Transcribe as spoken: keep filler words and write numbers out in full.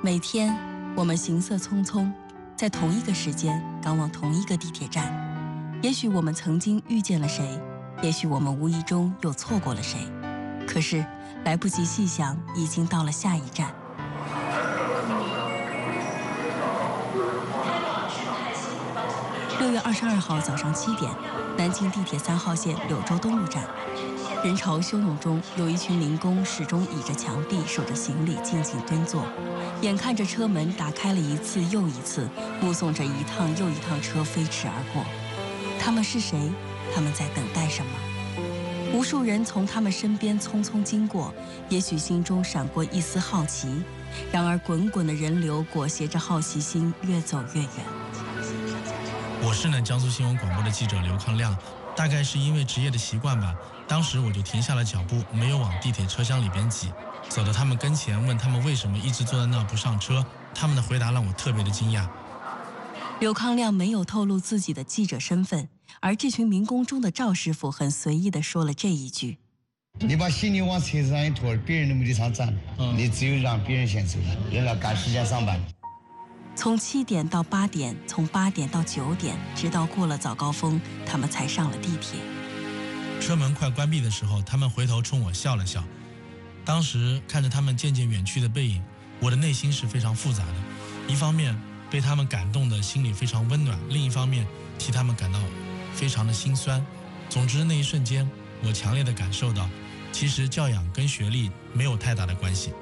每天，我们行色匆匆，在同一个时间赶往同一个地铁站。也许我们曾经遇见了谁，也许我们无意中又错过了谁。可是来不及细想，已经到了下一站。六月二十二号早上七点，南京地铁三号线柳州东路站。人潮汹涌中，有一群民工始终倚着墙壁，守着行李，静静蹲坐，眼看着车门打开了一次又一次，目送着一趟又一趟车飞驰而过。他们是谁？他们在等待什么？无数人从他们身边匆匆经过，也许心中闪过一丝好奇，然而滚滚的人流裹挟着好奇心越走越远。 我是呢江苏新闻广播的记者刘康亮，大概是因为职业的习惯吧，当时我就停下了脚步，没有往地铁车厢里边挤，走到他们跟前，问他们为什么一直坐在那不上车。他们的回答让我特别的惊讶。 刘康亮没有透露自己的记者身份，而这群民工中的赵师傅很随意地说了这一句： 你把行李往车子上一拖，别人都没地方站，嗯、你只有让别人先走，人要赶时间上班。 从七点到八点，从八点到九点，直到过了早高峰，他们才上了地铁。 车门快关闭的时候，他们回头冲我笑了笑。当时看着他们渐渐远去的背影，我的内心是非常复杂的。一方面被他们感动的心里非常温暖，另一方面替他们感到非常的心酸。总之那一瞬间，我强烈的感受到，其实教养跟学历没有太大的关系。